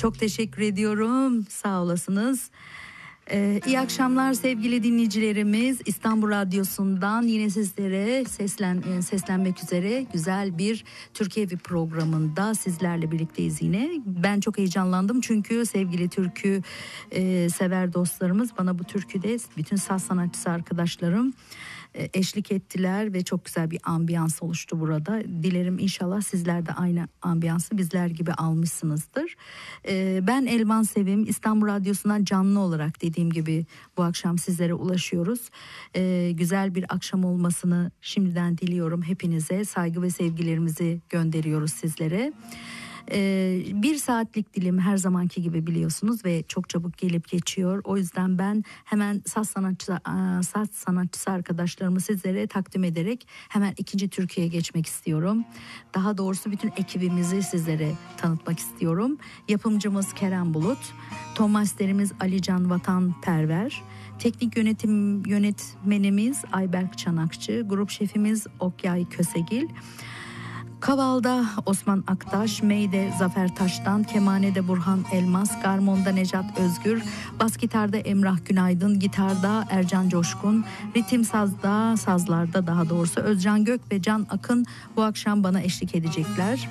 Çok teşekkür ediyorum. Sağ olasınız. İyi akşamlar sevgili dinleyicilerimiz. İstanbul Radyosu'ndan yine sizlere seslenmek üzere güzel bir Türkiye Evi programında sizlerle birlikteyiz yine. Ben çok heyecanlandım çünkü sevgili türkü sever dostlarımız bana bu türküde bütün saz sanatçısı arkadaşlarım eşlik ettiler ve çok güzel bir ambiyans oluştu burada. Dilerim inşallah sizler de aynı ambiyansı bizler gibi almışsınızdır. Ben Elvan Sevim, İstanbul Radyosu'ndan canlı olarak dediğim gibi bu akşam sizlere ulaşıyoruz. Güzel bir akşam olmasını şimdiden diliyorum hepinize. Saygı ve sevgilerimizi gönderiyoruz sizlere. 1 saatlik dilim her zamanki gibi biliyorsunuz ve çok çabuk gelip geçiyor. O yüzden ben hemen saz sanatçısı arkadaşlarımı sizlere takdim ederek hemen ikinci türküye geçmek istiyorum. Daha doğrusu bütün ekibimizi sizlere tanıtmak istiyorum. Yapımcımız Kerem Bulut, ton masterimiz Alican Vatanperver, teknik yönetmenimiz Ayberk Çanakçı, grup şefimiz Okyay Kösegil, Kaval'da Osman Aktaş, Mey'de Zafer Taş'tan, Kemane'de Burhan Elmas, Garmon'da Necat Özgür, bas gitarda Emrah Günaydın, gitarda Ercan Coşkun, ritim sazlarda daha doğrusu Özcan Gök ve Can Akın bu akşam bana eşlik edecekler.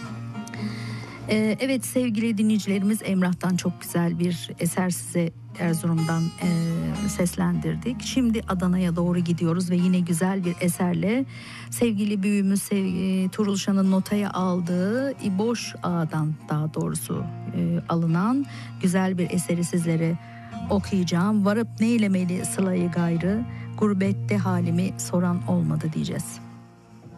Evet sevgili dinleyicilerimiz, Emrah'tan çok güzel bir eser size Erzurum'dan seslendirdik. Şimdi Adana'ya doğru gidiyoruz ve yine güzel bir eserle sevgili büyüğümüz Turulşan'ın notaya aldığı İboş Ağa'dan daha doğrusu alınan güzel bir eseri sizlere okuyacağım. Varıp neylemeli sılayı gayrı, gurbette halimi soran olmadı diyeceğiz.